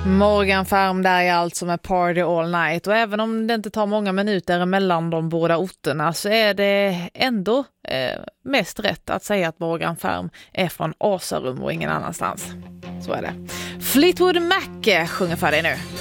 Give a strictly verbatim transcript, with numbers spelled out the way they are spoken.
Morgan Färm där är alltså med Party All Night, och även om det inte tar många minuter mellan de båda orterna så är det ändå eh, mest rätt att säga att Morgan Färm är från Asarum och ingen annanstans. Så är det. Fleetwood Mac sjunger för dig nu.